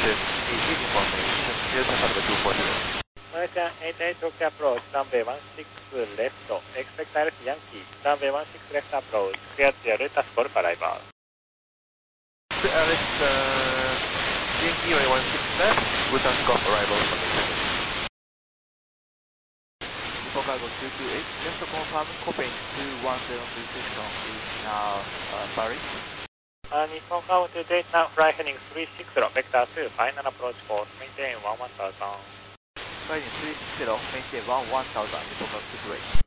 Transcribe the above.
Position, easy information, here's number 248. Malaysian 88 Tokyo approach, runway 16 left, expect Alice Yankee, runway 16 left approach, clear to let us for arrival. Alice, Yankee 16 left, Busan Golf arrival information. Nippon Cargo 228, just to confirm, Copen 2176 is now Paris. Nippon Cargo 228, now fly heading 360, vector 2, final approach course, maintain 11000. Flight 360, maintain 11000, Nippon Cargo 228.